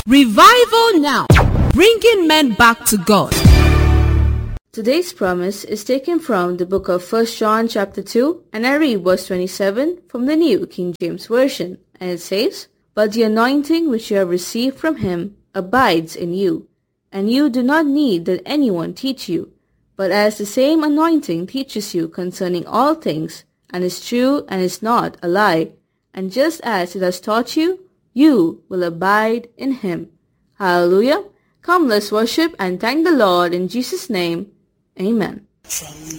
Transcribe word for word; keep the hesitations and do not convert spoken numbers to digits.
Revival Now, bringing men back to God. Today's promise is taken from the book of First John chapter two, and I read verse twenty-seven from the New King James Version, and it says, "But the anointing which you have received from him abides in you, and you do not need that anyone teach you, but as the same anointing teaches you concerning all things, and is true and is not a lie, and just as it has taught you, you will abide in him." Hallelujah. Come, let's worship and thank the Lord in Jesus' name. Amen. From